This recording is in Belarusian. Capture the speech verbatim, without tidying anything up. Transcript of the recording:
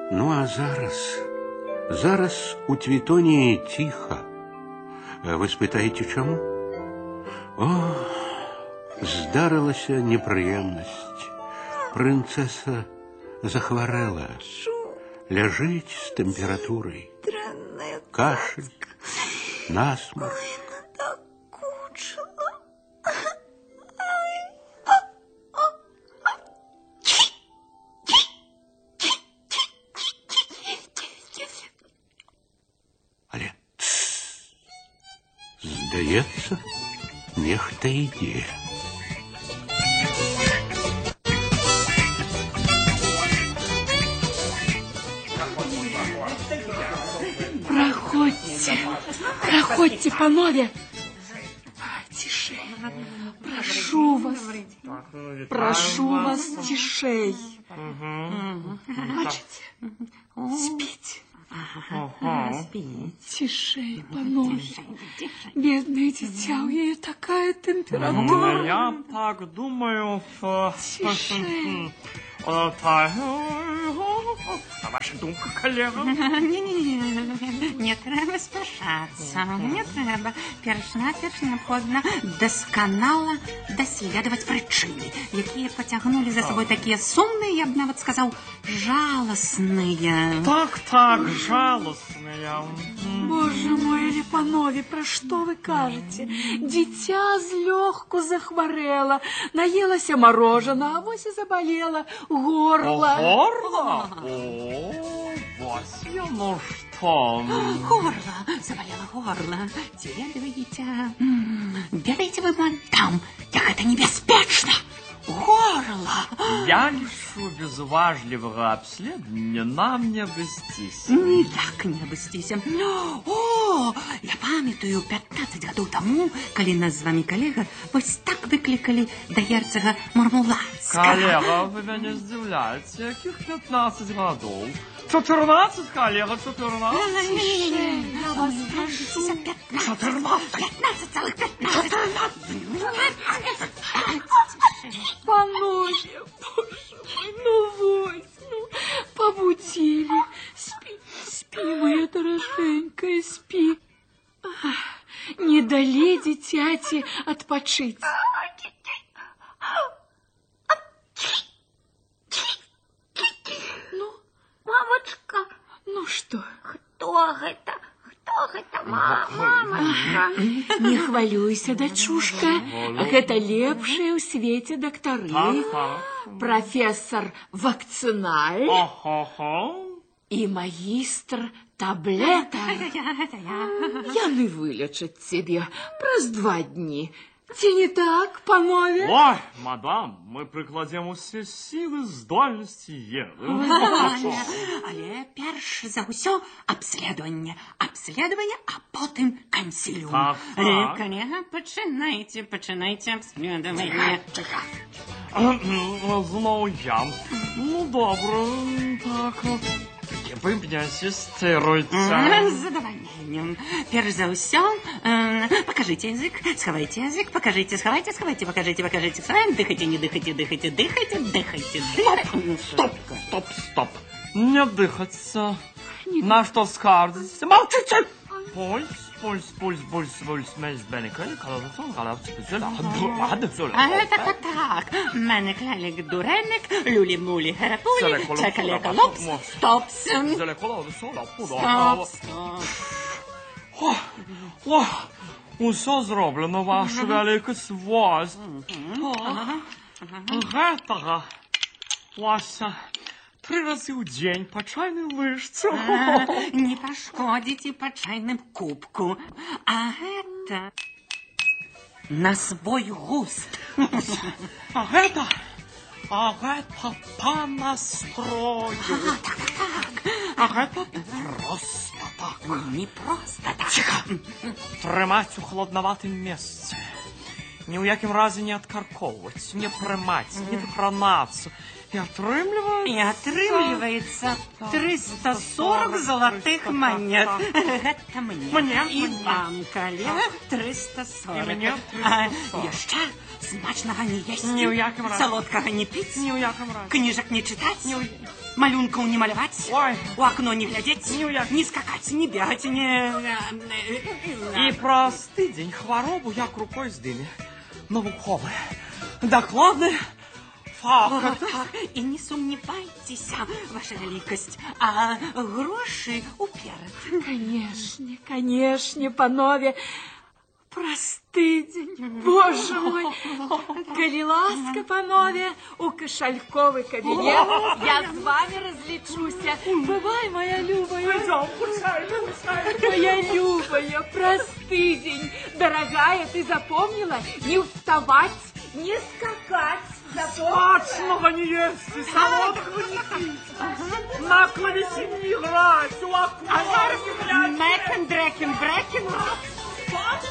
Ну, а зараз, зараз у Цвітоніі ціха. Ви спитаєте, чому? О, здарилася непрыемнасць. Прынцэса захварэла. Ляжыць з тэмпературай. Кашель, насмарк. Але здаецца, нехта ідзе. Проходьте, проходьте, панове. Тишей, прошу вас, прошу вас, тишей. Бачите, спите. Тишей, панове. Бедное дитя, у нее такая температура. Я так думаю. Тишей. А ваша думка, коллега? Не-не-не, не треба спешаться, не треба. Перш-наперш необходимо досконало доследовать причины, якія потягнули за собой такие сумные, я бы нават сказал, жалостные. Так, так, жалостные. Боже мой, или панове, про что вы кажете? Дитя злёгку захворела, наелася мороженого, а вось и заболела горло. Горло? О, Вася, ну что? Горло, заболело горло. Ведаеце, ведаеце вы, мадам, як это небяспечна. Горло. Я лишу без важливого обследования нам не обестись. Ніяк не обестись. О, я памятаю, пятнадцать гадоў таму, калі нас з вами калега вось так выклікалі да герцага Мармулацкага. Коллега, вы меня здзіўляеце, якіх пятнадцать гадоў? четырнадцать, коллега, четырнадцать. Я вас прошу. четырнадцать. пятнадцать целых пятнадцать. Панове, боже мой, ну вот, ну, побудили. Спи, спи, моя дороженькая, спи. Ах, не дали дитяти отпочить. Ну, мамочка, ну что? Кто это? Кто это, мамочка? Не хвалюйся, дочушка. Гэта лепшие ў свеце доктары. Профессор Вакциналь и магистр Таблетар. Яны вылечат тебе праз два дні. Ці не так, панове? Ой, мадам, мы прикладем усе силы, здольности Евы. Але перш за ўсё обследование. Обследование, а потым консилиум. Так, так. Коллега, починайте, починайте обследование. Знову я. Ну, добре, так. Вы меня асістируйте. З задоволеннем. Перш за ўсё, покажите язык, сховайте язык, покажите, сховайте, сховайте, покажите, покажите, сховайте, дыхайте, не дыхайте, дыхайте, дыхайте, дыхайте, дыхайте. Стоп, стоп, стоп. Не дыхаться. На что скардитесь? Молчите! Пульс, пульс, пульс, пульс, пульс, мельс, бенекель, калавсон, калавсон, пизеля, хадду, пизеля. Так, так, так. Менеклелик, дуреник, люли-мули, херапули, чекалека, лопс, стопс. Пизеля, калавсон, Стоп, стоп. О, о, усе зроблено, ваше великость, вось. Гэтага, Вася, три разы ў дзень па чайнай лыжцы. Не пашкодзіце па чайным кубку. А гэта на свой густ. А гэта, а гэта па настрою. Так, так. А гэта проста так. Не проста так. Ціха. Трымаць у холоднаватым месцы. Ні ў якім разе не адкаркоўваць, не прымаць, не докранацца. И отрымливается... И отрымливается триста сорок золотых монет. Это мне. Мне. И вам, коллега, триста сорок. И мне А триста сорок. еще смачного не есть. Ни в яком разе. Солодкого не пить. Ни в яком разе. Книжек не читать. Ни в... малюнкаў не маляваць, Ой. у акно не глядзець, Ні ў як. не скакаць, не бегаць, не... І праз тыдзень хваробу як рукой здыме. Навуковы, дакладны факт. І не сумнівайцеся, ваша вялікасць, а грошы уперад. Конечно, конечно, панове. Простыдень, боже мой. Коли ласка, панове, у кошельковый кабинет, я с вами различуся. Бывай, моя любая. Моя любая, простыдень. Дорогая, ты запомнила? Не вставать, не скакать. Смачного не есть, солодкого не пить. На клавесине не играть, у аккорда не глядь. Мэкен, дрекен, брекен.